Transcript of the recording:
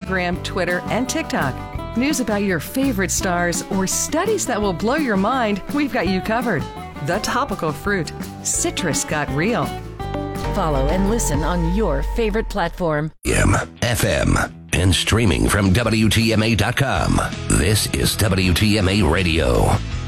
Instagram, Twitter, and TikTok. News about your favorite stars or studies that will blow your mind, we've got you covered. The Topical Fruit. Citrus got real. Follow and listen on your favorite platform. FM, and streaming from WTMA.com. This is WTMA Radio.